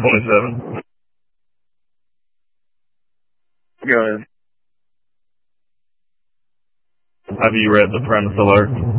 1.7. Go ahead. Have you read the premise alert?